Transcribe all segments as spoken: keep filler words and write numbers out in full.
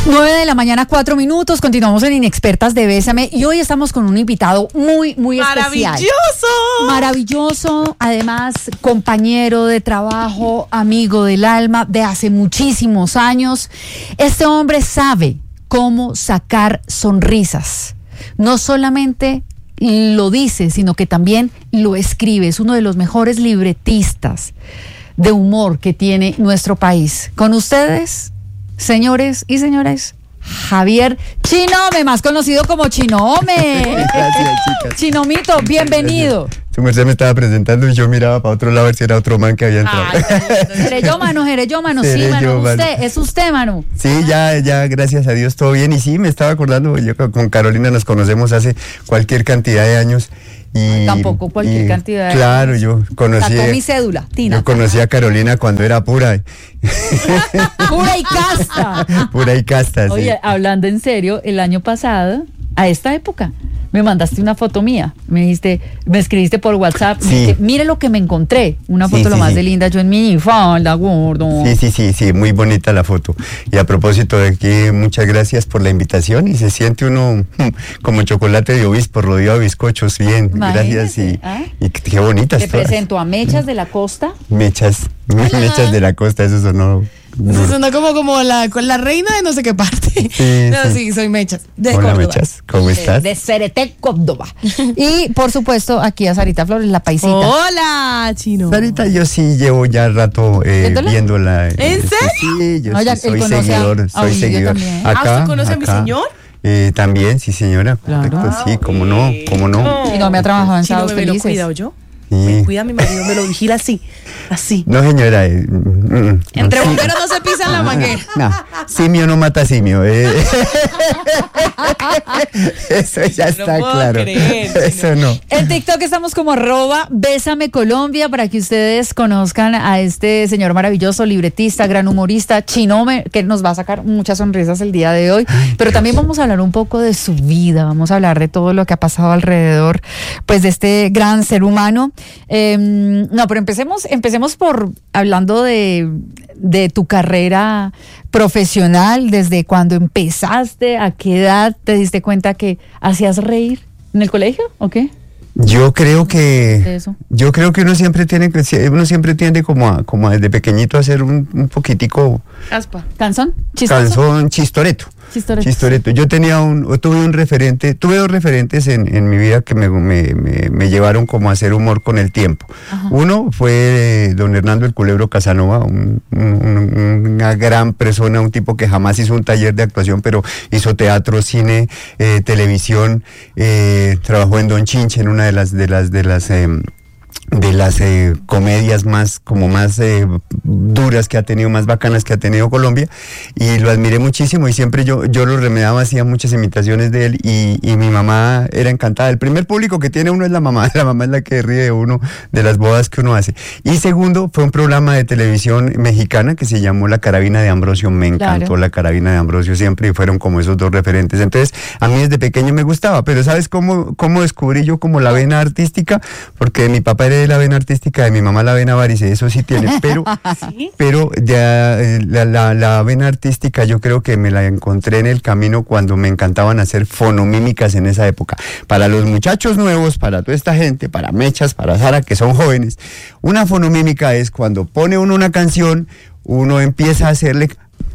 nueve de la mañana, cuatro minutos. Continuamos en Inexpertas de Bésame y hoy estamos con un invitado muy, muy especial. ¡Maravilloso! Maravilloso, además compañero de trabajo, amigo del alma de hace muchísimos años. Este hombre sabe cómo sacar sonrisas. No solamente lo dice, sino que también lo escribe. Es uno de los mejores libretistas de humor que tiene nuestro país. Con ustedes, señores y señores, Javier Chinome, más conocido como Chinome. Gracias, chicas. Chinomito, bienvenido. Su merced me estaba presentando y yo miraba para otro lado a ver si era otro man que había entrado. Jereyómano, Jereyómano, sí, Jereyó, mano, mano. usted, es usted, mano. Sí, ya, ya, gracias a Dios, todo bien. Y sí, me estaba acordando, yo con Carolina nos conocemos hace cualquier cantidad de años. Y, Tampoco cualquier y, cantidad de Claro, años. yo conocí. Sacó mi cédula, Tina. Yo conocí a Carolina cuando era pura. Pura y casta. Pura y casta, sí. Oye, hablando en serio, el año pasado, a esta época, me mandaste una foto mía. Me dijiste, me escribiste por WhatsApp. Sí. Me dijiste, mire lo que me encontré. Una foto Sí, lo sí, más sí. de linda, yo en mi falda, gordo. Sí, sí, sí, sí, muy bonita la foto. Y a propósito de aquí, muchas gracias por la invitación y se siente uno mm, como chocolate de obispo, rodeado de bizcochos, bien, Imagínese, gracias y, ¿ah? y qué bonitas Te todas. presento a Mechas de la Costa. Mechas, mechas de la costa, eso sonó. Eso suena como, como la, con la reina de no sé qué parte. Sí, no, sí. sí, soy Mechas. De Hola Córdoba. Mechas, ¿cómo estás? De Cereté, Córdoba. Y, por supuesto, aquí a Sarita Flores, la paisita. Hola, Chino. Sarita, yo sí llevo ya rato eh, ¿Viéndola? viéndola. eh, ¿En sí, serio? Sí, yo No, sí ya, él soy conoce a- seguidor, a soy Olivia seguidor. también. Ah, ¿usted conoce a mi señor? Eh, también, sí señora, Claro. correcto, sí, cómo no, cómo no. Y no me ha trabajado en Chino, Sábados me, me lo Felices. cuida, ¿oyó? Sí. Me cuida mi marido, me lo vigila así, así. No señora, eh, mm, mm, Entre sí. bomberos no se pisan la manguera. No, simio no mata simio. eh. Eso ya está puedo claro. creer, Eso no. En TikTok estamos como arroba Bésame Colombia para que ustedes conozcan a este señor maravilloso, libretista, gran humorista, Chinome, que nos va a sacar muchas sonrisas el día de hoy. Pero también vamos a hablar un poco de su vida, vamos a hablar de todo lo que ha pasado alrededor, pues, de este gran ser humano. Eh, no, pero empecemos, empecemos por hablando de, de tu carrera profesional, desde cuando empezaste, a qué edad te diste cuenta que hacías reír en el colegio, ¿o qué? Yo creo De que eso. yo creo que uno siempre tiene que uno siempre tiende como a, como a desde pequeñito a ser un, un poquitico Aspa. ¿Canzón? ¿Chistoso? canzón chistoreto. Chistoreto. Chistoreto. Yo tenía un, o tuve un referente, tuve dos referentes en, en mi vida que me, me, me, me llevaron como a hacer humor con el tiempo. Ajá. Uno fue eh, don Hernando el Culebro Casanova, un, un, una gran persona, un tipo que jamás hizo un taller de actuación, pero hizo teatro, cine, eh, televisión, eh, trabajó en Don Chinche, en una de las, de las, de las eh, de las eh, comedias más como más eh, duras que ha tenido, más bacanas que ha tenido Colombia, y lo admiré muchísimo y siempre yo yo lo remedaba, hacía muchas imitaciones de él y, y mi mamá era encantada. El primer público que tiene uno es la mamá, la mamá es la que ríe de uno de las bodas que uno hace. Y segundo, fue un programa de televisión mexicana que se llamó La Carabina de Ambrosio, me encantó. Claro. La Carabina de Ambrosio siempre y fueron como esos dos referentes. Entonces, a mí desde pequeño me gustaba, pero ¿sabes cómo, cómo descubrí yo como la vena artística? Porque mi papá era de la vena artística, de mi mamá la vena varice, eso sí tiene, pero, ¿Sí? pero ya eh, la, la, la vena artística yo creo que me la encontré en el camino cuando me encantaban hacer fonomímicas en esa época. Para los muchachos nuevos, para toda esta gente, para Mechas, para Sara, que son jóvenes, una fonomímica es cuando pone uno una canción, uno empieza a hacerle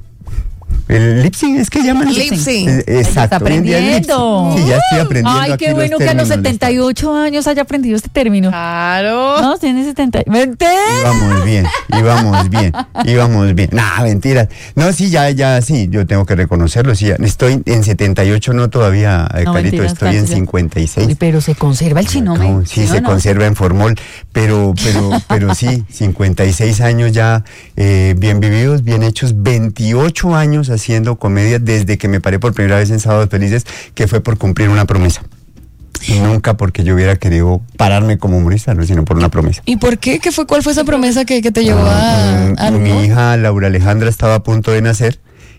el lip sync, es que llaman Lip sync. Eh, Exacto. Está hoy en día el lip sync. aprendiendo. Sí, ya estoy aprendiendo. Ay, aquí qué los bueno que a los términos, setenta y ocho años haya aprendido este término. Claro. No, tiene setenta. ¡Mentira! Íbamos bien, íbamos bien, íbamos bien. Nah, mentiras. No, sí, ya, ya, sí, yo tengo que reconocerlo. Sí, ya. Estoy en setenta y ocho, no todavía, eh, No, Carito, mentiras, estoy en casi ya. cincuenta y seis. Uy, pero se conserva el Chinome. No, sí, ¿sí o se no? conserva en formol, pero, pero, pero sí, cincuenta y seis años ya eh, bien vividos, bien hechos, veintiocho años haciendo comedia desde que me paré por primera vez en Sábados Felices, que fue por cumplir una promesa. Y nunca porque yo hubiera querido pararme como humorista, no, sino por una promesa. ¿Y por qué? ¿Qué fue? ¿Cuál fue esa promesa que, que te llevó Ah, a, a mm, mi humor? hija Laura Alejandra estaba a punto de nacer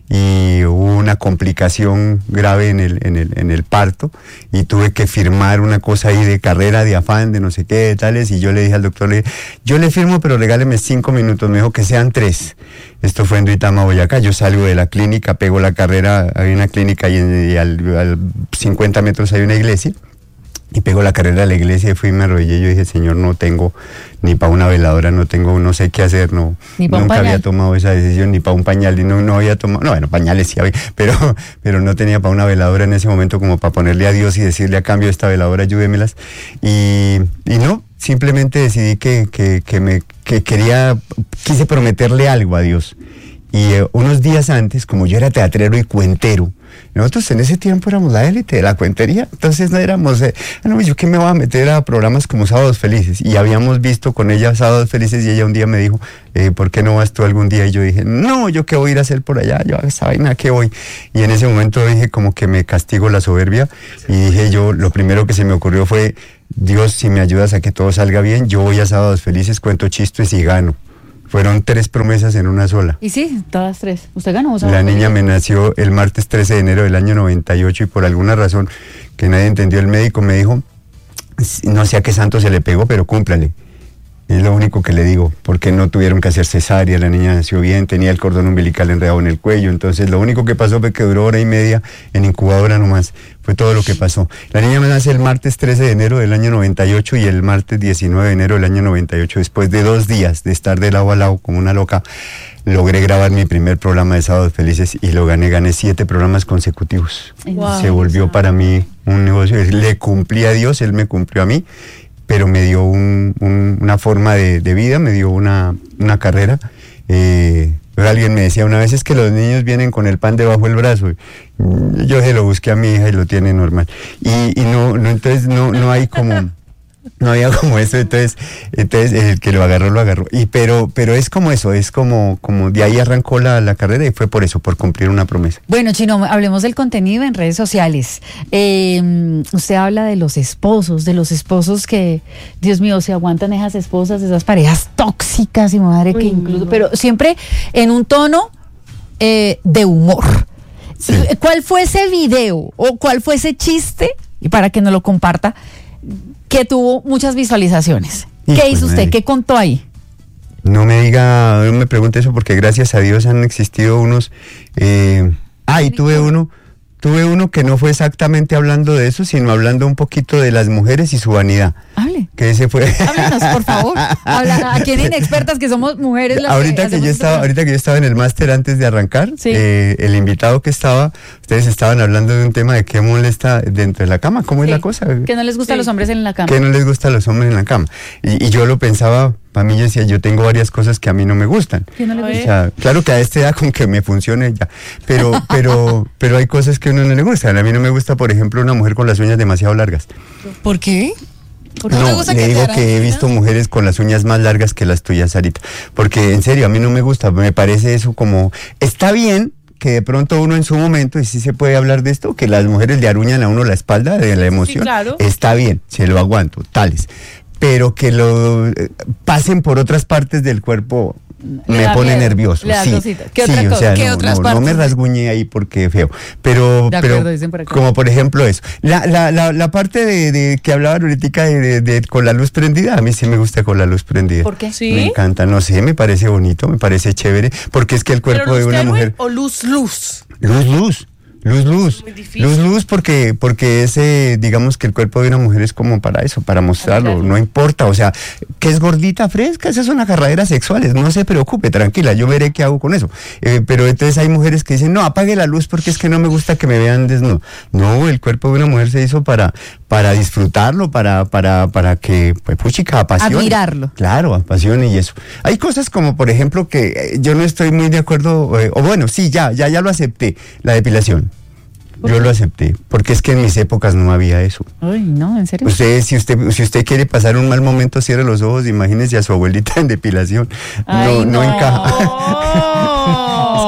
y hubo una complicación grave en el, en el, en el parto y tuve que firmar una cosa ahí de carrera, de afán, de no sé qué, de tales, y yo le dije al doctor, le dije, yo le firmo, pero regáleme cinco minutos, me dijo que sean tres. Esto fue en Duitama, Boyacá. Yo salgo de la clínica, pego la carrera, hay una clínica y, y al, al cincuenta metros hay una iglesia, y pego la carrera a la iglesia y fui y me arrodillé y yo dije, Señor, no tengo ni para una veladora, no tengo, no sé qué hacer, no, nunca había tomado esa decisión, ni para un pañal, y no, no había tomado, no, bueno, pañales sí había, pero, pero no tenía para una veladora en ese momento como para ponerle a Dios y decirle a cambio de esta veladora, ayúdemelas, y, y no, simplemente decidí que, que, que me, que quería, quise prometerle algo a Dios. Y eh, unos días antes, como yo era teatrero y cuentero, nosotros en ese tiempo éramos la élite de la cuentería, entonces no éramos, eh, no, yo qué me voy a meter a programas como Sábados Felices, y habíamos visto con ella Sábados Felices, y ella un día me dijo, eh, ¿por qué no vas tú algún día? Y yo dije, no, yo qué voy a ir a hacer por allá, yo a esa vaina, ¿qué voy? Y en ese momento dije como que me castigo la soberbia, y dije yo, lo primero que se me ocurrió fue, Dios, si me ayudas a que todo salga bien, yo voy a Sábados Felices, cuento chistes y gano. Fueron tres promesas en una sola. Y sí, todas tres. ¿Usted ganó? La niña me nació el martes trece de enero del año noventa y ocho y por alguna razón que nadie entendió, el médico me dijo, no sé a qué santo se le pegó, pero cúmplale. Es lo único que le digo, porque no tuvieron que hacer cesárea, la niña nació bien, tenía el cordón umbilical enredado en el cuello, entonces lo único que pasó fue que duró hora y media en incubadora nomás, fue todo lo que pasó. La niña me nace el martes trece de enero del año noventa y ocho y el martes diecinueve de enero del año noventa y ocho, después de dos días de estar de lado a lado como una loca, logré grabar mi primer programa de Sábados Felices y lo gané, gané siete programas consecutivos. Wow. Se volvió para mí un negocio, le cumplí a Dios, Él me cumplió a mí, pero me dio un, un, una forma de, de vida, me dio una, una carrera. Eh, alguien me decía una vez, es que los niños vienen con el pan debajo del brazo. Yo se lo busqué a mi hija y lo tiene normal. Y, y no, no, entonces no, no hay como... No había como eso, entonces, entonces el que lo agarró, lo agarró. Y pero, pero es como eso, es como, como de ahí arrancó la, la carrera y fue por eso, por cumplir una promesa. Bueno, Chino, hablemos del contenido en redes sociales. Eh, usted habla de los esposos, de los esposos que, Dios mío, se aguantan esas esposas, esas parejas tóxicas y madre Uy, que incluso, no. Pero siempre en un tono eh, de humor. Sí. ¿Cuál fue ese video o cuál fue ese chiste? Y para que nos lo comparta, que tuvo muchas visualizaciones. ¿Qué hijo hizo usted? Madre. ¿Qué contó ahí? No me diga, no me pregunte eso porque gracias a Dios han existido unos... Eh, ah, y tuve uno, tuve uno que no fue exactamente hablando de eso, sino hablando un poquito de las mujeres y su vanidad. Hable. Que ese fue... Háblenos, por favor. Habla, aquí en Inexpertas, que somos mujeres. Las ahorita, que, que yo estaba, ahorita que yo estaba en el máster antes de arrancar, sí. eh, el invitado que estaba, ustedes estaban hablando de un tema de qué molesta dentro de la cama, ¿cómo sí. es la cosa? Que no les gusta sí. a los hombres en la cama. Que no les gusta a los hombres en la cama. Y, y yo lo pensaba... Para mí yo decía, yo tengo varias cosas que a mí no me gustan. ¿Qué no le gusta? O sea, claro que a esta edad con que me funcione ya, pero, pero, pero hay cosas que a uno no le gustan. A mí no me gusta, por ejemplo, una mujer con las uñas demasiado largas. ¿Por qué? ¿Por qué no, le que digo que he visto mujeres con las uñas más largas que las tuyas, Sarita. Porque en serio, a mí no me gusta, me parece eso como, está bien, que de pronto uno en su momento, y sí se puede hablar de esto, que las mujeres le aruñan a uno la espalda de la emoción, sí, claro. Está bien, se lo aguanto, tales. Pero que lo eh, pasen por otras partes del cuerpo me pone miedo, nervioso. Sí, ¿Qué, sí, otra o sea, ¿Qué no, otras no, partes? no me rasguñe ahí porque feo. Pero, acuerdo, pero por como por ejemplo eso. La, la, la, la parte de, de que hablaba ahorita de, de, de con la luz prendida, a mí sí me gusta con la luz prendida. ¿Por qué? ¿Sí? Me encanta, no sé, me parece bonito, me parece chévere, porque es que el cuerpo de una mujer... ¿O luz, luz? Luz, luz. Luz, luz, luz, luz, porque, porque ese, digamos que el cuerpo de una mujer es como para eso, para mostrarlo, no importa, o sea, que es gordita, fresca, esas son agarraderas sexuales, no se preocupe, tranquila, yo veré qué hago con eso, eh, pero entonces hay mujeres que dicen, no, apague la luz porque es que no me gusta que me vean desnudo. No, el cuerpo de una mujer se hizo para, para disfrutarlo, para, para, para que, pues, puchica, apasione. Admirarlo. Claro, apasione y eso. Hay cosas como, por ejemplo, que eh, yo no estoy muy de acuerdo, eh, o bueno, sí, ya, ya, ya lo acepté, la depilación. Yo lo acepté, porque es que en mis épocas no había eso. Ay, no, ¿en serio? Usted, si usted, si usted quiere pasar un mal momento, cierre los ojos, imagínese a su abuelita en depilación. Ay, no, no, no encaja. Es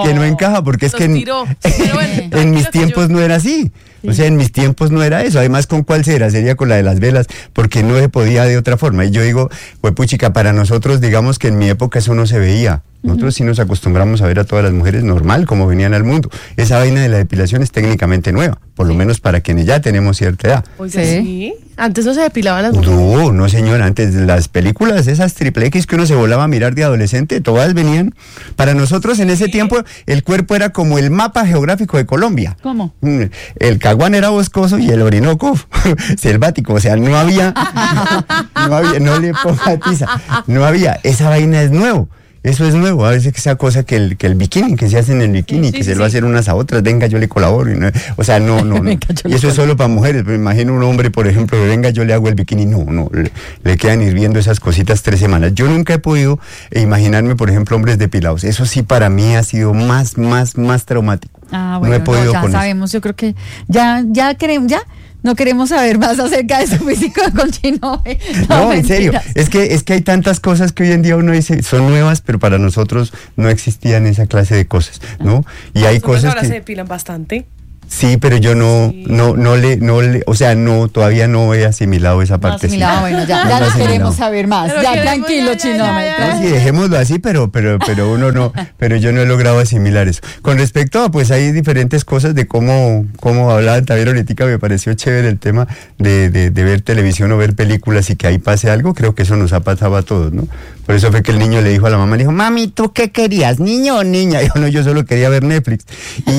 que no encaja, porque es Los que en, tiró. Pero bueno, en tranquilo mis que tiempos yo- no era así. O sea, en mis tiempos no era eso. Además, ¿con cuál será? Sería con la de las velas, porque no se podía de otra forma. Y yo digo, pues puchica, para nosotros, digamos que en mi época eso no se veía. Nosotros sí nos acostumbramos a ver a todas las mujeres normal, como venían al mundo. Esa vaina de la depilación es técnicamente nueva, por lo menos para quienes ya tenemos cierta edad. Oiga, Sí. sí. Antes no se depilaban las mujeres. No, no señor, antes de las películas, esas triple X que uno se volaba a mirar de adolescente, todas venían. Para nosotros en ese tiempo el cuerpo era como el mapa geográfico de Colombia. ¿Cómo? Mm, El Caguán era boscoso y el Orinoco selvático, o sea, no había, no había, no le ponga tiza, no había, esa vaina es nuevo. Eso es nuevo, a veces que esa cosa que el, que el bikini, que se hace en el bikini, Sí, que sí, se sí. lo hacen unas a otras, venga yo le colaboro, y no- o sea, no, no, no. Venga, yo Y le eso es solo para mujeres, pero imagino un hombre, por ejemplo, que venga yo le hago el bikini, no, no, le, le quedan hirviendo esas cositas tres semanas. Yo nunca he podido imaginarme, por ejemplo, hombres depilados, eso sí para mí ha sido más, más, más traumático. Ah, no bueno, he podido no, ya con eso. sabemos, yo creo que ya, ya queremos, ya no queremos saber más acerca de su físico con Chinome. No, en serio, mentiras. es que es que hay tantas cosas que hoy en día uno dice son nuevas, pero para nosotros no existían esa clase de cosas, ¿no? Y hay Los hombres cosas ahora se que depilan bastante. sí, pero yo no Sí. no no le no le, o sea, no todavía no he asimilado esa No, parte. asimilado, bueno, ya, No ya he no asimilado. queremos saber más. Pero Ya, queremos, tranquilo, ya, ya, Chinome. ya, ya. No, sí, dejémoslo así, pero, pero, pero uno no, pero yo no he logrado asimilar eso. Con respecto a, pues hay diferentes cosas de cómo, cómo hablaban también ahorita, me pareció chévere el tema de, de, de ver televisión o ver películas y que ahí pase algo, creo que eso nos ha pasado a todos, ¿no? Por eso fue que el niño le dijo a la mamá, le dijo, mami, ¿tú qué querías, niño o niña? Dijo, no, yo solo quería ver Netflix. Y, y,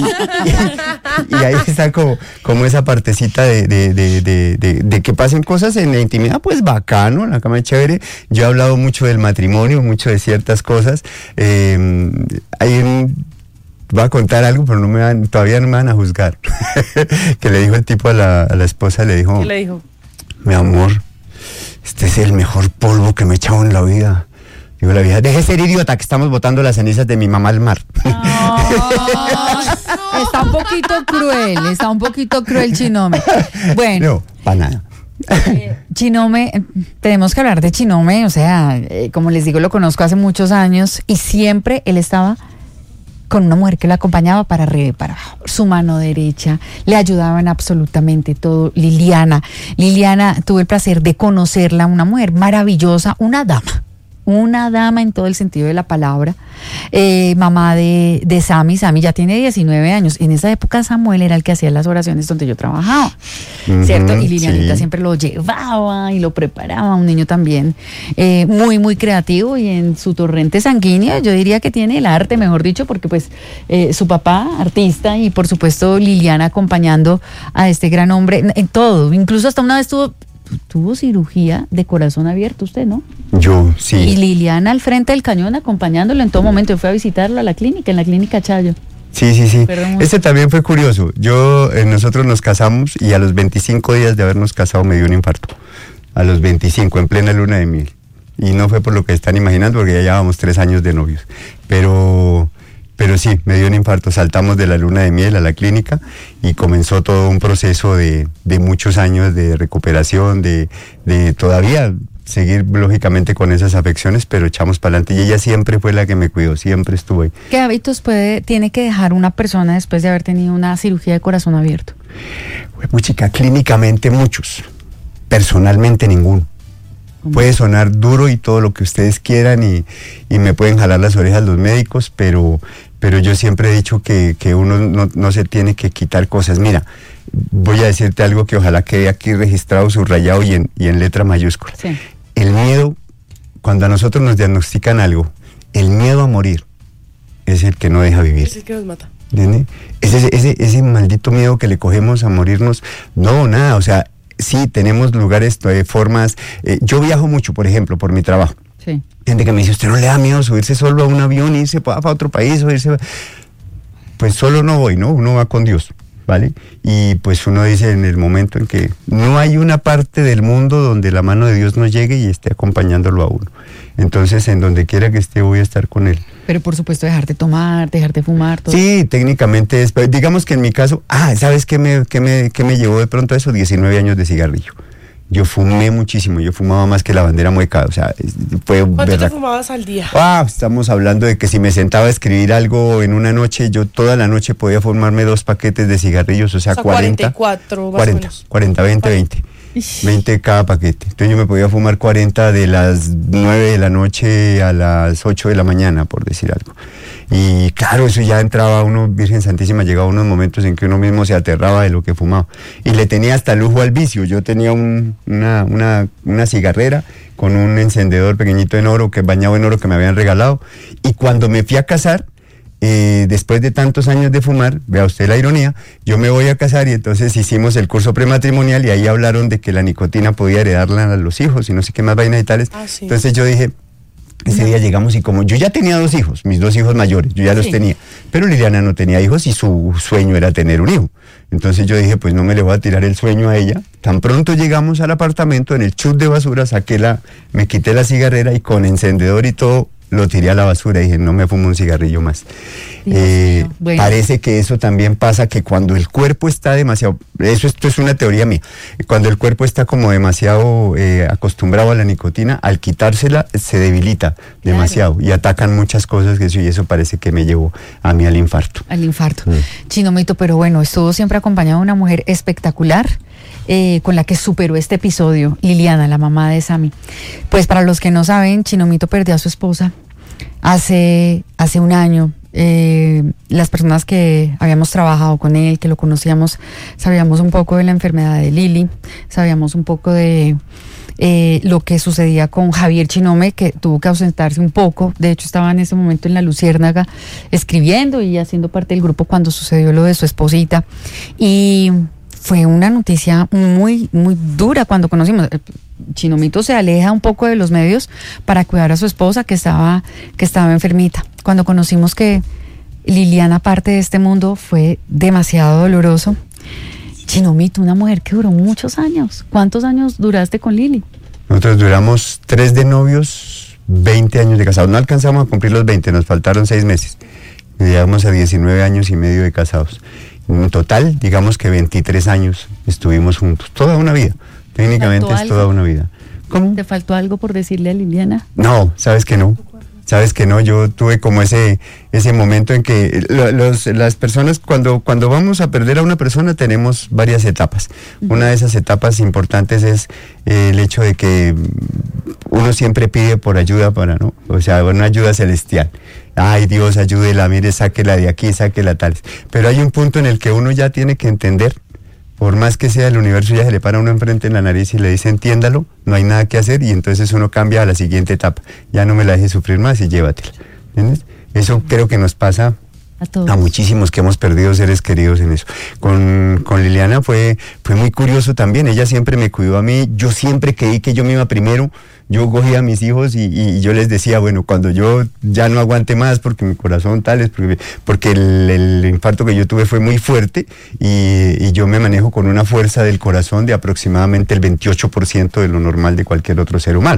y- y ahí está como, como esa partecita de, de, de, de, de, de que pasen cosas en la intimidad, pues bacano, la cama es chévere. Yo he hablado mucho del matrimonio, mucho de ciertas cosas. Eh, hay un... Voy a contar algo, pero no me van, todavía no me van a juzgar. Que le dijo el tipo a la, a la esposa, le dijo, ¿Qué le dijo? mi amor, este es el mejor polvo que me he echado en la vida. Digo la vieja, deje de ser idiota, que estamos botando las cenizas de mi mamá al mar. Ay, está un poquito cruel, está un poquito cruel Chinome. Bueno, No, para nada. eh, Chinome, eh, tenemos que hablar de Chinome, o sea, eh, como les digo, lo conozco hace muchos años y siempre él estaba con una mujer que lo acompañaba para arriba y para abajo, su mano derecha, le ayudaba en absolutamente todo. Liliana, Liliana, tuve el placer de conocerla, una mujer maravillosa, una dama. Una dama en todo el sentido de la palabra, eh, mamá de, de Sammy. Sammy ya tiene diecinueve años. En esa época Samuel era el que hacía las oraciones donde yo trabajaba, Ujú, ¿cierto? Y Lilianita sí. siempre lo llevaba y lo preparaba, un niño también eh, muy, muy creativo y en su torrente sanguíneo yo diría que tiene el arte, mejor dicho, porque pues eh, su papá, artista, y por supuesto Liliana acompañando a este gran hombre en, en todo, incluso hasta una vez tuvo... Tuvo cirugía de corazón abierto usted, ¿no? Yo, Y sí. Liliana al frente del cañón acompañándolo en todo momento. Yo fui a visitarlo a la clínica, en la clínica Chayo. Sí, sí, sí. Perdón. Este también fue curioso. Yo, eh, nosotros nos casamos y a los veinticinco días de habernos casado me dio un infarto. A los veinticinco, en plena luna de miel. Y no fue por lo que están imaginando, porque ya llevábamos tres años de novios. Pero... Pero sí, me dio un infarto, saltamos de la luna de miel a la clínica y comenzó todo un proceso de, de muchos años de recuperación, de, de todavía seguir lógicamente con esas afecciones, pero echamos para adelante. Y ella siempre fue la que me cuidó, siempre estuvo ahí. ¿Qué hábitos puede, tiene que dejar una persona después de haber tenido una cirugía de corazón abierto? Pues chica, clínicamente muchos, personalmente ninguno. Puede sonar duro y todo lo que ustedes quieran y, y me pueden jalar las orejas los médicos, pero, pero yo siempre he dicho que, que uno no, no se tiene que quitar cosas. Mira, voy a decirte algo que ojalá quede aquí registrado, subrayado y en, y en letra mayúscula. Sí. El miedo, cuando a nosotros nos diagnostican algo, el miedo a morir es el que no deja vivir. Es el que nos mata. ¿Entiende? Ese, ese, ese maldito miedo que le cogemos a morirnos, no, nada, o sea, sí, tenemos lugares, eh, formas. Eh, yo viajo mucho, por ejemplo, por mi trabajo. Sí. Gente que me dice, ¿usted no le da miedo subirse solo a un avión, irse para, para otro país o irse? Pues solo no voy, ¿no? Uno va con Dios, ¿vale? Y pues uno dice en el momento en que no hay una parte del mundo donde la mano de Dios no llegue y esté acompañándolo a uno. Entonces, en donde quiera que esté, voy a estar con él. Pero por supuesto dejar de tomar, dejar de fumar, todo. Sí, técnicamente es, pero digamos que en mi caso, ah, ¿sabes qué me, qué me, qué me llevó de pronto a eso? diecinueve años de cigarrillo. yo fumé muchísimo, yo fumaba más que la bandera mueca, o sea, fue ¿Cuánto verdad. te fumabas al día? Ah, estamos hablando de que si me sentaba a escribir algo en una noche, yo toda la noche podía fumarme dos paquetes de cigarrillos, o sea, O sea, cuarenta, cuarenta y cuatro, más cuarenta, o menos. cuarenta, veinte, veinte. veinte cada paquete. Entonces yo me podía fumar cuarenta de las nueve de la noche a las ocho de la mañana, por decir algo. Y claro, eso ya entraba uno, Virgen Santísima, llegaba unos momentos en que uno mismo se aterraba de lo que fumaba. Y le tenía hasta lujo al vicio. Yo tenía un, una, una, una cigarrera con un encendedor pequeñito en oro, que bañado en oro, que me habían regalado. Y cuando me fui a casar, Eh, después de tantos años de fumar, vea usted la ironía, yo me voy a casar y entonces hicimos el curso prematrimonial y ahí hablaron de que la nicotina podía heredarla a los hijos y no sé qué más vainas y tales. Ah, sí. Entonces yo dije, ese No. día llegamos y como yo ya tenía dos hijos, mis dos hijos mayores, yo ya los Sí. tenía, pero Liliana no tenía hijos y su sueño era tener un hijo. Entonces yo dije, pues no me le voy a tirar el sueño a ella. Tan pronto llegamos al apartamento, en el chut de basura, saqué la, me quité la cigarrera y con encendedor y todo, lo tiré a la basura y dije, no me fumo un cigarrillo más. Dios Eh, mío. Bueno. Parece que eso también pasa, que cuando el cuerpo está demasiado, eso esto es una teoría mía, cuando el cuerpo está como demasiado eh, acostumbrado a la nicotina, al quitársela se debilita demasiado y atacan muchas cosas, que eso, y eso parece que me llevó a mí al infarto. Al infarto. Mm. Chinomito, pero bueno, estuvo siempre acompañado de una mujer espectacular, eh, con la que superó este episodio, Liliana, la mamá de Sammy. Pues para los que no saben, Chinomito perdió a su esposa hace, hace un año. Eh, las personas que habíamos trabajado con él, que lo conocíamos, sabíamos un poco de la enfermedad de Lili, sabíamos un poco de eh, lo que sucedía con Javier Chinome, que tuvo que ausentarse un poco. De hecho, estaba en ese momento en La Luciérnaga escribiendo y haciendo parte del grupo cuando sucedió lo de su esposita. Y fue una noticia muy, muy dura cuando conocimos. Chinomito se aleja un poco de los medios para cuidar a su esposa que estaba, que estaba enfermita. Cuando conocimos que Liliana parte de este mundo fue demasiado doloroso. Chinomito, una mujer que duró muchos años. ¿Cuántos años duraste con Lili? Nosotros duramos tres de novios, veinte años de casados. No alcanzamos a cumplir los veinte, nos faltaron seis meses. Llegamos a diecinueve años y medio de casados. En total, digamos que veintitrés años estuvimos juntos, toda una vida. Técnicamente es toda una vida. ¿Cómo? ¿Te faltó algo por decirle a Liliana? No, sabes que no. Sabes que no, yo tuve como ese ese momento en que lo- los, las personas, cuando, cuando vamos a perder a una persona, tenemos varias etapas. Una de esas etapas importantes es eh, el hecho de que uno siempre pide por ayuda para, ¿no? O sea, una ayuda celestial. Ay, Dios, ayúdela, mire, sáquela de aquí, sáquela tales. Pero hay un punto en el que uno ya tiene que entender, por más que sea el universo, ya se le para a uno enfrente en la nariz y le dice, entiéndalo, no hay nada que hacer, y entonces uno cambia a la siguiente etapa. Ya no me la dejes sufrir más y llévatela. ¿Entiendes? Eso creo que nos pasa A todos. a muchísimos que hemos perdido seres queridos en eso. Con, con Liliana fue, fue muy curioso también, ella siempre me cuidó a mí, yo siempre creí que yo me iba primero. Yo cogía a mis hijos y, y yo les decía, bueno, cuando yo ya no aguante más porque mi corazón tal es, porque, porque el, el infarto que yo tuve fue muy fuerte y, y yo me manejo con una fuerza del corazón de aproximadamente el veintiocho por ciento de lo normal de cualquier otro ser humano.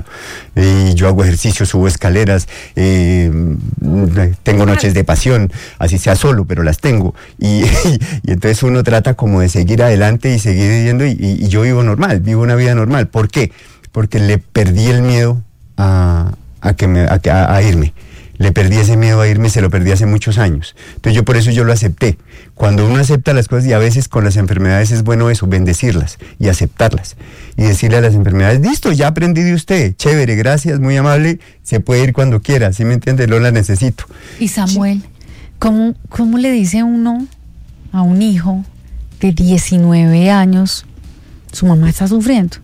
Y yo hago ejercicio, subo escaleras, eh, tengo noches de pasión, así sea solo, pero las tengo. Y, y, y entonces uno trata como de seguir adelante y seguir viviendo y, y, y yo vivo normal, vivo una vida normal. ¿Por qué? Porque le perdí el miedo a, a, que me, a, a, a irme. Le perdí ese miedo a irme, se lo perdí hace muchos años. Entonces yo por eso yo lo acepté. Cuando uno acepta las cosas, y a veces con las enfermedades es bueno eso, bendecirlas y aceptarlas. Y decirle a las enfermedades, listo, ya aprendí de usted, chévere, gracias, muy amable, se puede ir cuando quiera, ¿sí me entiende? No la necesito. Y Samuel, ¿cómo, cómo le dice uno a un hijo de diecinueve años, su mamá está sufriendo?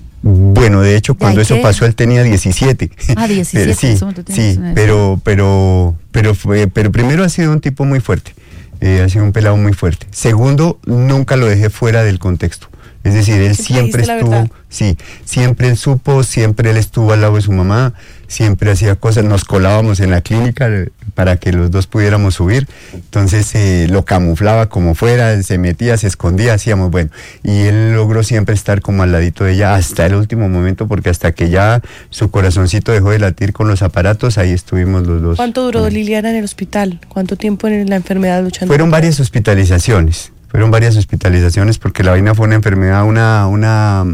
Bueno, de hecho, cuando ¿Hay eso qué? pasó, él tenía diecisiete. Ah, diecisiete, sí, en ese momento tenía sí, diecinueve. pero, pero, pero, fue, pero primero ha sido un tipo muy fuerte, eh, ha sido un pelado muy fuerte. Segundo, nunca lo dejé fuera del contexto. Es decir, él Siempre siempre dijiste la estuvo, verdad. sí, siempre él supo, siempre él estuvo al lado de su mamá, siempre hacía cosas, nos colábamos en la clínica eh, para que los dos pudiéramos subir, entonces eh, lo camuflaba como fuera, se metía, se escondía, hacíamos, bueno, y él logró siempre estar como al ladito de ella hasta el último momento, porque hasta que ya su corazoncito dejó de latir con los aparatos, ahí estuvimos los dos. ¿Cuánto duró Liliana en el hospital? ¿Cuánto tiempo en la enfermedad luchando? Fueron varias hospitalizaciones, fueron varias hospitalizaciones porque la vaina fue una enfermedad, una, una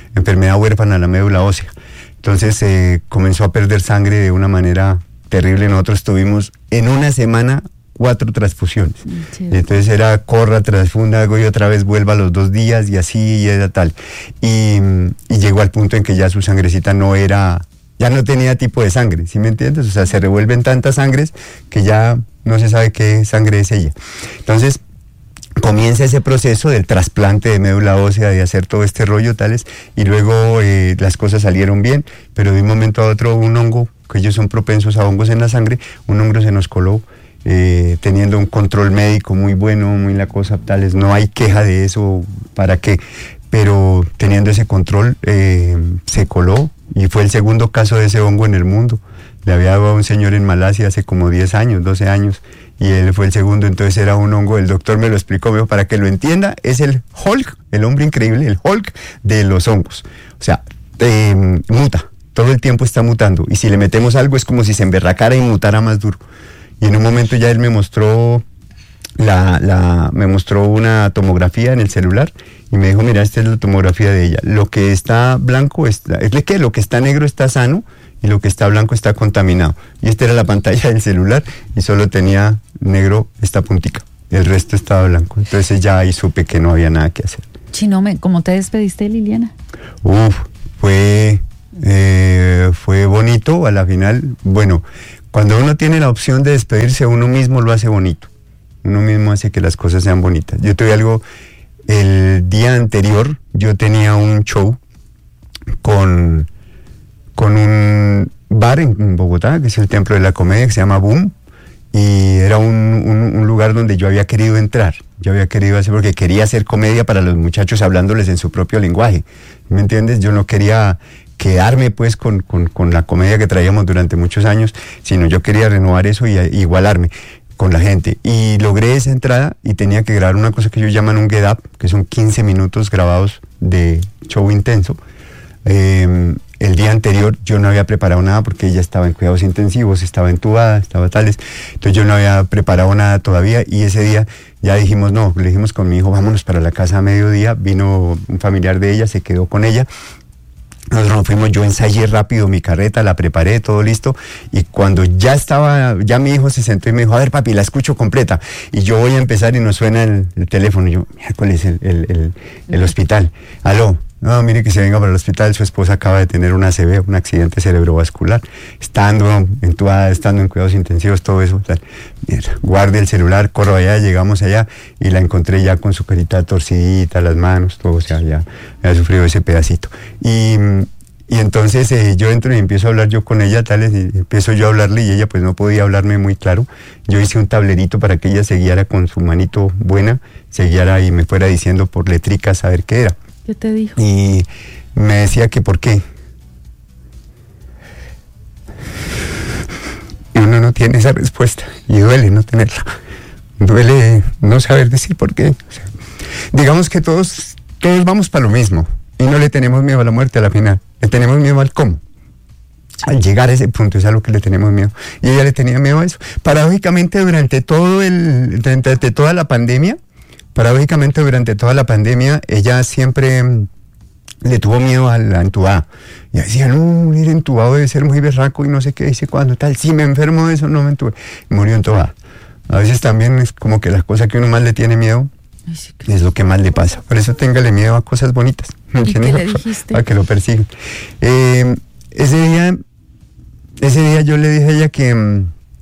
enfermedad huérfana de la médula ósea. Entonces eh, comenzó a perder sangre de una manera terrible. Nosotros tuvimos en una semana cuatro transfusiones. Sí. Entonces era corra, transfunda algo y otra vez vuelva a los dos días y así y era tal. Y, y llegó al punto en que ya su sangrecita no era, ya no tenía tipo de sangre, ¿sí me entiendes? O sea, se revuelven tantas sangres que ya no se sabe qué sangre es ella. Entonces comienza ese proceso del trasplante de médula ósea, de hacer todo este rollo tales, y luego eh, las cosas salieron bien, pero de un momento a otro un hongo, que ellos son propensos a hongos en la sangre, un hongo se nos coló. Eh, teniendo un control médico muy bueno, muy la cosa, tales, no hay queja de eso, ¿para qué? Pero teniendo ese control, eh, se coló, y fue el segundo caso de ese hongo en el mundo. Le había dado a un señor en Malasia hace como diez años, doce años, y él fue el segundo. Entonces era un hongo, el doctor me lo explicó, me dijo, para que lo entienda, es el Hulk, el hombre increíble, el Hulk de los hongos. O sea, eh, muta, todo el tiempo está mutando, y si le metemos algo es como si se emberracara y mutara más duro. Y en un momento ya él me mostró la, la, me mostró una tomografía en el celular y me dijo, mira, esta es la tomografía de ella. Lo que está blanco, está, es que lo que está negro está sano y lo que está blanco está contaminado. Y esta era la pantalla del celular y solo tenía negro esta puntica. El resto estaba blanco. Entonces ya ahí supe que no había nada que hacer. Chinome, ¿cómo te despediste de Liliana? Uf, fue, eh, fue bonito a la final. Bueno, cuando uno tiene la opción de despedirse, uno mismo lo hace bonito. Uno mismo hace que las cosas sean bonitas. Yo tuve algo, el día anterior, yo tenía un show con, con un bar en Bogotá, que es el Templo de la Comedia, que se llama Boom, y era un, un, un lugar donde yo había querido entrar. Yo había querido hacer, porque quería hacer comedia para los muchachos hablándoles en su propio lenguaje. ¿Me entiendes? Yo no quería quedarme pues con, con, con la comedia que traíamos durante muchos años, sino yo quería renovar eso y a, igualarme con la gente. Y logré esa entrada y tenía que grabar una cosa que ellos llaman un get up, que son quince minutos grabados de show intenso. Eh, el día anterior yo no había preparado nada porque ella estaba en cuidados intensivos, estaba entubada, estaba tales, entonces yo no había preparado nada todavía, y ese día ya dijimos, no, le dijimos con mi hijo, vámonos para la casa a mediodía. Vino un familiar de ella, se quedó con ella. Nosotros nos fuimos, yo ensayé rápido mi carreta, la preparé, todo listo, y cuando ya estaba, ya mi hijo se sentó y me dijo, a ver papi, la escucho completa, y yo voy a empezar y nos suena el, el teléfono, y yo, mira, ¿cuál es el, el, el, el hospital? Aló, no, mire que se venga para el hospital, su esposa acaba de tener una A C V, un accidente cerebrovascular, estando entubada, estando en cuidados intensivos, todo eso, tal. Mira, guarde el celular, corro allá, llegamos allá, y la encontré ya con su carita torcidita, las manos, todo, o sea, ya había sufrido ese pedacito. Y, y entonces eh, yo entro y empiezo a hablar yo con ella, tales, y empiezo yo a hablarle, y ella pues no podía hablarme muy claro. Yo hice un tablerito para que ella se guiara con su manito buena, se guiara y me fuera diciendo por letricas a ver qué era. ¿Qué te dijo? Y me decía que por qué. Y uno no tiene esa respuesta, y duele no tenerla. Duele no saber decir por qué. O sea, digamos que todos, todos vamos para lo mismo, y no le tenemos miedo a la muerte a la final, le tenemos miedo al cómo. Al llegar a ese punto es a lo que le tenemos miedo. Y ella le tenía miedo a eso. Paradójicamente, durante todo el, durante, durante toda la pandemia, Paradójicamente, durante toda la pandemia, ella siempre mm, le tuvo miedo a la entubada. Y decía, no, ir entubado debe ser muy berraco y no sé qué, dice cuándo, tal. Si me enfermo de eso, no me entubé. Murió entubada. A veces también es como que la cosa que uno más le tiene miedo es lo que más le pasa. Por eso téngale miedo a cosas bonitas. ¿Y qué le dijiste? Para que lo persigan. Eh, ese día, ese día yo le dije a ella que... Mm,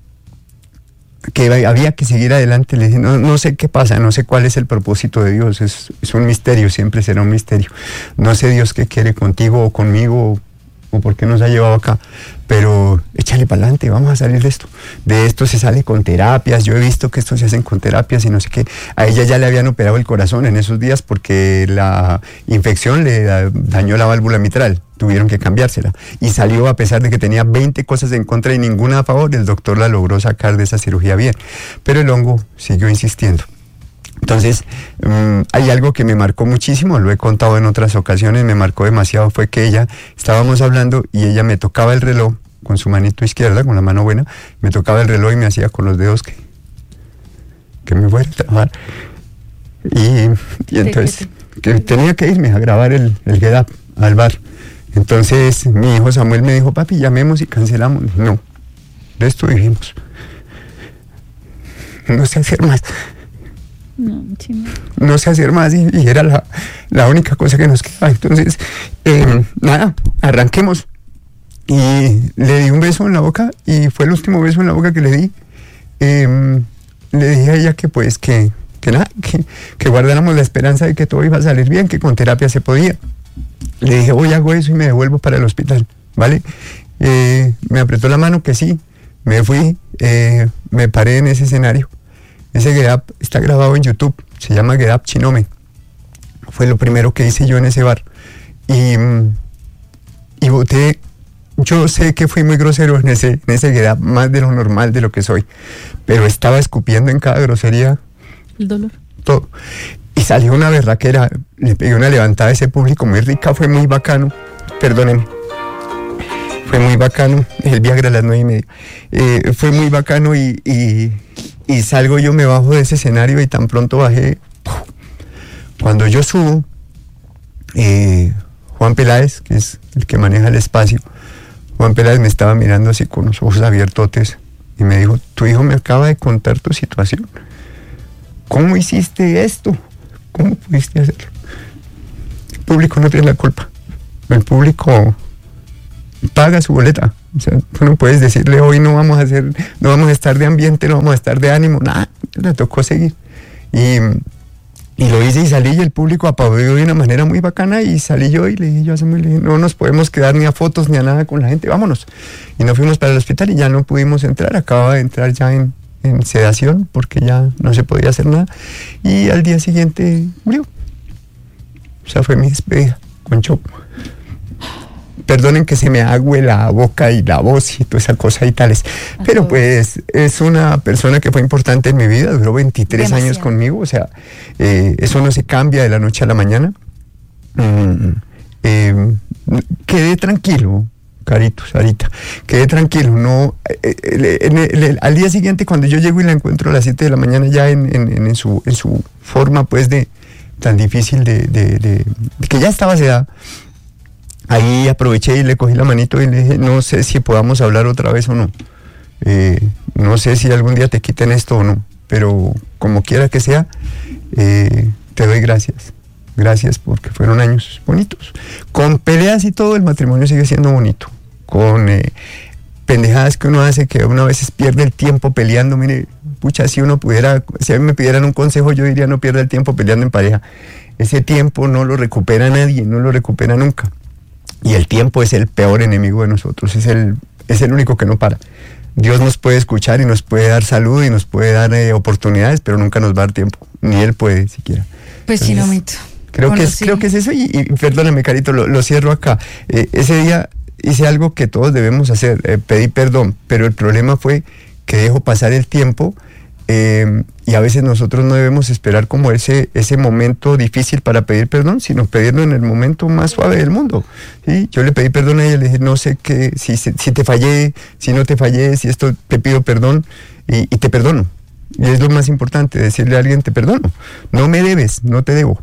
que había que seguir adelante. Le dije, no, no sé qué pasa, no sé cuál es el propósito de Dios, es, es un misterio, siempre será un misterio. No sé Dios qué quiere contigo o conmigo, o, o por qué nos ha llevado acá, pero échale para adelante, vamos a salir de esto. De esto se sale con terapias, yo he visto que esto se hacen con terapias y no sé qué. A ella ya le habían operado el corazón en esos días porque la infección le dañó la válvula mitral. Tuvieron que cambiársela, y salió a pesar de que tenía veinte cosas en contra y ninguna a favor. El doctor la logró sacar de esa cirugía bien, pero el hongo siguió insistiendo. Entonces, um, hay algo que me marcó muchísimo, lo he contado en otras ocasiones, me marcó demasiado, fue que ella, estábamos hablando y ella me tocaba el reloj con su manito izquierda, con la mano buena, me tocaba el reloj y me hacía con los dedos que, que me fuera a trabajar. Y, y entonces, que tenía que irme a grabar el, el Get Up. al bar. Entonces mi hijo Samuel me dijo, papi, llamemos y cancelamos. No, de esto vivimos. No sé hacer más. No, Chino. No sé hacer más y, y era la, la única cosa que nos quedaba. Entonces, eh, nada, arranquemos. Y le di un beso en la boca y fue el último beso en la boca que le di. Eh, le dije a ella que pues que, que nada, que, que guardáramos la esperanza de que todo iba a salir bien, que con terapia se podía. Le dije, hoy hago eso y me devuelvo para el hospital, ¿vale? Eh, me apretó la mano que sí, me fui, eh, me paré en ese escenario. Ese Get Up está grabado en YouTube, se llama Get Up Chinome. Fue lo primero que hice yo en ese bar. Y, y boté, yo sé que fui muy grosero en ese, en ese Get Up, más de lo normal de lo que soy, pero estaba escupiendo en cada grosería. El dolor. Todo. Y salió una berraquera, le pegué una levantada a ese público muy rica, fue muy bacano, perdónenme. Fue muy bacano, el Viagra a las nueve y media. Eh, fue muy bacano y, y, y salgo yo, me bajo de ese escenario y tan pronto bajé. Cuando yo subo, eh, Juan Peláez, que es el que maneja el espacio, Juan Peláez me estaba mirando así con los ojos abiertotes y me dijo, tu hijo me acaba de contar tu situación. ¿Cómo hiciste esto? ¿Cómo pudiste hacerlo? El público no tiene la culpa. El público paga su boleta. O sea, tú no puedes decirle hoy no vamos a hacer, no vamos a estar de ambiente, no vamos a estar de ánimo, nada, le tocó seguir. Y, y lo hice y salí y el público aplaudió de una manera muy bacana y salí yo y le dije yo a Samuel, le dije, no nos podemos quedar ni a fotos ni a nada con la gente, vámonos. Y nos fuimos para el hospital y ya no pudimos entrar, acababa de entrar ya en, en sedación porque ya no se podía hacer nada y al día siguiente murió. O sea, fue mi despedida con chopo. Perdonen que se me agüe la boca y la voz y toda esa cosa y tales. Pero pues es una persona que fue importante en mi vida, duró veintitrés Demasiado. años conmigo, o sea, eh, eso no se cambia de la noche a la mañana. Mm, eh, quedé tranquilo, Carito, Sarita, quedé tranquilo, no, eh, eh, en el, en el, al día siguiente cuando yo llego y la encuentro a las siete de la mañana ya en, en, en, su, en su forma pues de tan difícil de, de, de, de que ya estaba sedada. Ahí aproveché y le cogí la manito y le dije, no sé si podamos hablar otra vez o no. Eh, no sé si algún día te quiten esto o no, pero como quiera que sea, eh, te doy gracias. Gracias porque fueron años bonitos. Con peleas y todo, el matrimonio sigue siendo bonito. Con eh, pendejadas que uno hace, que uno a veces pierde el tiempo peleando. Mire, pucha, si uno pudiera, si a mí me pidieran un consejo, yo diría no pierda el tiempo peleando en pareja. Ese tiempo no lo recupera nadie, no lo recupera nunca. Y el tiempo es el peor enemigo de nosotros, es el, es el único que no para. Dios nos puede escuchar y nos puede dar salud y nos puede dar eh, oportunidades, pero nunca nos va a dar tiempo, ni Él puede siquiera. Pues Chinomito. Creo que, es, creo que es eso y, y perdóname, Carito, lo, lo cierro acá. Eh, ese día hice algo que todos debemos hacer, eh, pedí perdón, pero el problema fue que dejo pasar el tiempo eh, y a veces nosotros no debemos esperar como ese, ese momento difícil para pedir perdón, sino pedirlo en el momento más suave del mundo. ¿Sí? Yo le pedí perdón a ella, le dije, no sé qué, si, si, si te fallé, si no te fallé, si esto, te pido perdón y, y te perdono. Y es lo más importante, decirle a alguien, te perdono. No me debes, no te debo.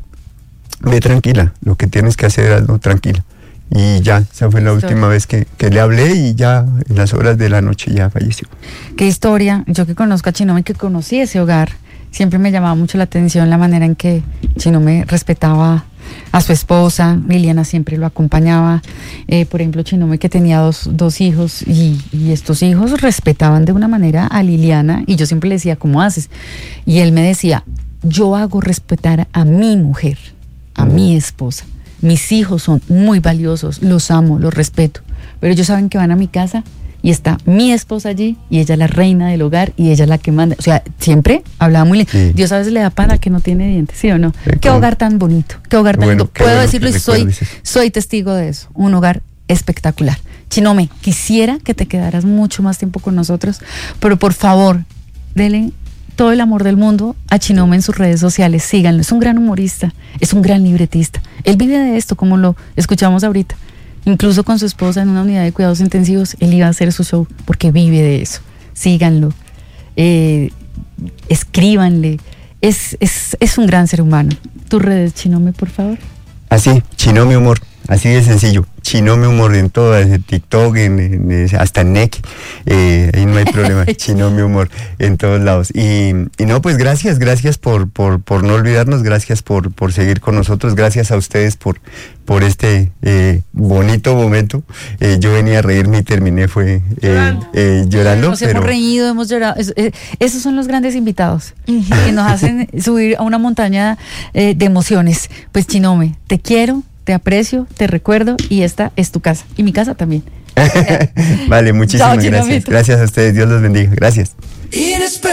Ve tranquila, lo que tienes que hacer, hazlo tranquila. Y ya, esa fue la última vez que, que le hablé y ya en las horas de la noche ya falleció. Qué historia. Yo que conozco a Chinome, que conocí ese hogar, siempre me llamaba mucho la atención la manera en que Chinome respetaba a su esposa. Liliana siempre lo acompañaba. Eh, por ejemplo, Chinome que tenía dos, dos hijos y, y estos hijos respetaban de una manera a Liliana y yo siempre le decía, ¿cómo haces? Y él me decía, yo hago respetar a mi mujer, a mm. mi esposa. Mis hijos son muy valiosos, los amo, los respeto, pero ellos saben que van a mi casa y está mi esposa allí y ella es la reina del hogar y ella es la que manda. O sea, siempre hablaba muy lindo. Sí. Dios a veces le da para que no tiene dientes, ¿sí o no? Sí, qué hogar tan bonito, qué hogar tan bueno, bonito. Puedo bueno decirlo y soy, soy testigo de eso. Un hogar espectacular. Chinome, quisiera que te quedaras mucho más tiempo con nosotros, pero por favor, denle todo el amor del mundo a Chinome en sus redes sociales, síganlo, es un gran humorista, es un gran libretista, él vive de esto como lo escuchamos ahorita, incluso con su esposa en una unidad de cuidados intensivos, él iba a hacer su show porque vive de eso, síganlo, eh, escríbanle, es, es, es un gran ser humano. Tus redes, Chinome, por favor. Así, Chinome Humor. así de sencillo. Chinome Humor en todas, en TikTok, en, en, hasta en N E C, eh, ahí no hay problema. Chinome Humor en todos lados. Y, y no, pues gracias, gracias por, por, por no olvidarnos, gracias por, por seguir con nosotros, gracias a ustedes por, por este eh, bonito momento. Eh, yo venía a reírme y terminé fue eh, eh, llorando. Nos pero... hemos reído, hemos llorado. Es, es, esos son los grandes invitados que nos hacen subir a una montaña eh, de emociones. Pues Chinome, te quiero, te aprecio, te recuerdo y esta es tu casa y mi casa también. Vale, muchísimas Chao, gracias. Gracias a ustedes, Dios los bendiga. Gracias.